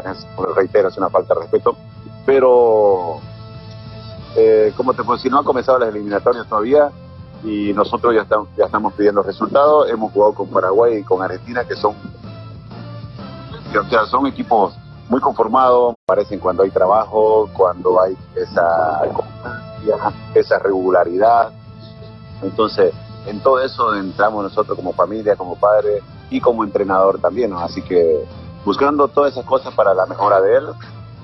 reitero, es una falta de respeto, pero como te puedo decir, no han comenzado las eliminatorias todavía y nosotros ya estamos pidiendo resultados. Hemos jugado con Paraguay y con Argentina, que son equipos muy conformados, parecen cuando hay trabajo, cuando hay esa constancia, esa regularidad. Entonces, en todo eso entramos nosotros como familia, como padre y como entrenador también, ¿no? Así que buscando todas esas cosas para la mejora de él,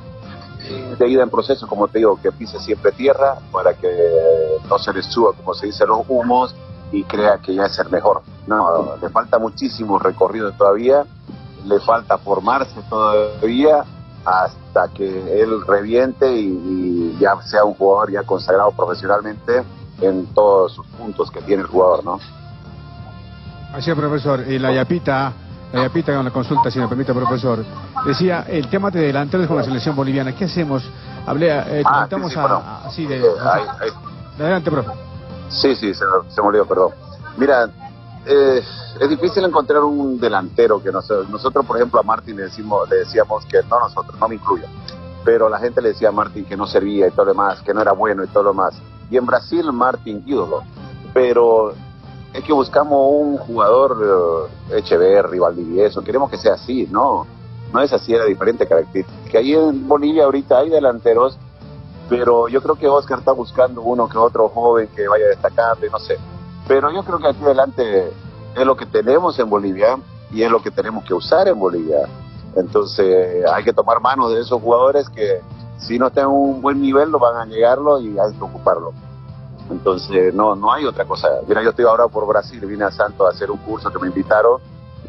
de ida en proceso, como te digo, que pise siempre tierra para que no se le suba, como se dice, los humos y crea que ya es el mejor. No, le falta muchísimo recorrido todavía, le falta formarse todavía hasta que él reviente y ya sea un jugador ya consagrado profesionalmente en todos sus puntos que tiene el jugador, ¿no? Así es, profesor. Y la yapita con la consulta, si me permite, profesor, decía el tema de delanteros con la selección boliviana. ¿Qué hacemos? Comentamos adelante, profe. Sí, se me olvidó, perdón. Mira, es difícil encontrar un delantero que nosotros, por ejemplo, a Martín le decíamos que no me incluya, pero la gente le decía a Martín que no servía y todo lo demás, que no era bueno y todo lo demás. Y en Brasil, Martín, ídolo, pero es que buscamos un jugador Echeverri, Valdivieso, queremos que sea así, no es así, era diferente característica. Ahí en Bolivia ahorita hay delanteros, pero yo creo que Oscar está buscando uno que otro joven que vaya destacando y no sé, pero yo creo que aquí adelante es lo que tenemos en Bolivia y es lo que tenemos que usar en Bolivia. Entonces hay que tomar manos de esos jugadores que si no están en un buen nivel no van a llegarlo y hay que ocuparlo. Entonces no hay otra cosa. Mira, yo estoy ahora por Brasil, vine a Santos a hacer un curso que me invitaron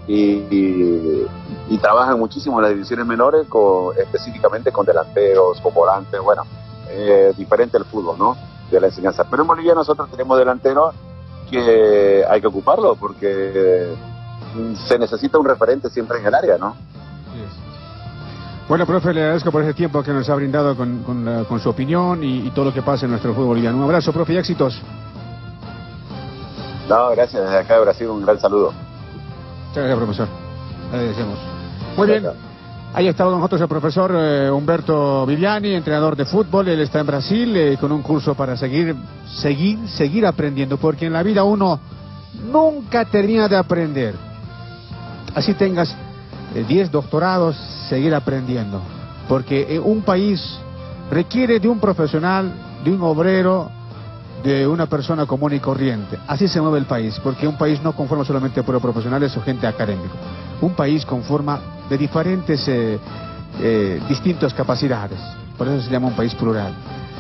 y trabajan muchísimo en las divisiones menores, específicamente con delanteros, con volantes, bueno, diferente el fútbol, ¿no? De la enseñanza. Pero en Bolivia nosotros tenemos delanteros que hay que ocuparlo porque se necesita un referente siempre en el área, ¿no? Bueno, profe, le agradezco por ese tiempo que nos ha brindado con su opinión y todo lo que pasa en nuestro fútbol boliviano. Un abrazo, profe, y éxitos. No, gracias. Desde acá de Brasil, un gran saludo. Muchas gracias, profesor. Le agradecemos. Muy bien. Ahí ha estado con nosotros el profesor Humberto Viviani, entrenador de fútbol. Él está en Brasil con un curso para seguir aprendiendo, porque en la vida uno nunca termina de aprender. Así tengas 10 doctorados, seguir aprendiendo, porque un país requiere de un profesional, de un obrero, de una persona común y corriente. Así se mueve el país, porque un país no conforma solamente por profesionales o gente académica. Un país conforma de diferentes distintas capacidades, por eso se llama un país plural,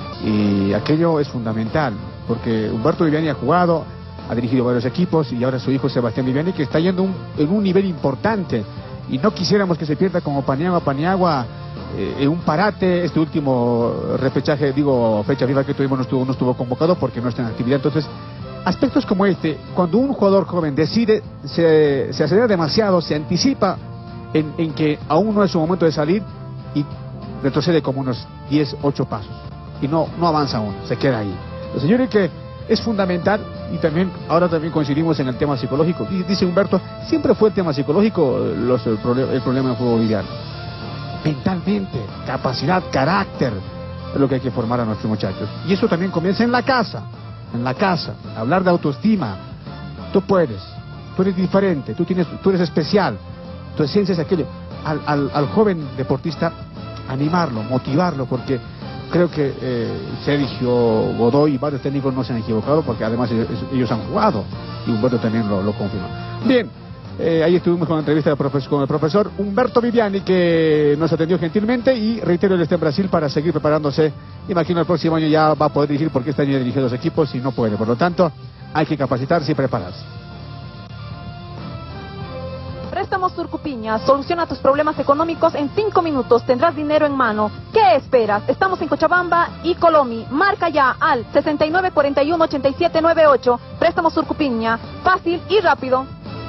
y aquello es fundamental, porque Humberto Viviani ha jugado, ha dirigido varios equipos, y ahora su hijo Sebastián Viviani, que está yendo en un nivel importante, y no quisiéramos que se pierda como Paniagua en un parate. Este último repechaje, fecha FIFA que tuvimos no estuvo convocado porque no está en actividad. Entonces, aspectos como este, cuando un jugador joven decide, se acelera demasiado, se anticipa en que aún no es su momento de salir y retrocede como unos 8 pasos y no avanza aún, se queda ahí. Entonces yo creo que es fundamental, y ahora también coincidimos en el tema psicológico. Dice Humberto, siempre fue el tema psicológico el problema del fútbol boliviano. Mentalmente, capacidad, carácter, es lo que hay que formar a nuestros muchachos. Y eso también comienza en la casa, hablar de autoestima. Tú puedes, tú eres diferente, tú eres especial, tu esencia es aquello. Al joven deportista, animarlo, motivarlo, porque creo que Sergio, Godoy y varios técnicos no se han equivocado, porque además ellos han jugado, y Humberto también lo confirma. Bien, ahí estuvimos con la entrevista con el profesor Humberto Viviani, que nos atendió gentilmente, y reitero, él está en Brasil para seguir preparándose. Imagino el próximo año ya va a poder dirigir, porque este año ya dirige 2 equipos y no puede. Por lo tanto, hay que capacitarse y prepararse. Préstamos Surcupiña, soluciona tus problemas económicos en 5 minutos, tendrás dinero en mano. ¿Qué esperas? Estamos en Cochabamba y Colomi. Marca ya al 6941-8798. Préstamos Surcupiña, fácil y rápido.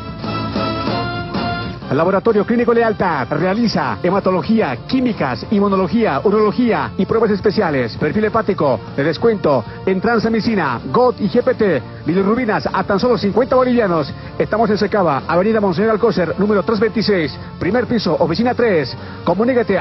El Laboratorio Clínico Lealtad realiza hematología, químicas, inmunología, urología y pruebas especiales. Perfil hepático de descuento en transamicina, GOT y GPT. Bilirrubinas a tan solo 50 bolivianos. Estamos en Secaba, Avenida Monseñor Alcócer, número 326, primer piso, oficina 3. Comunícate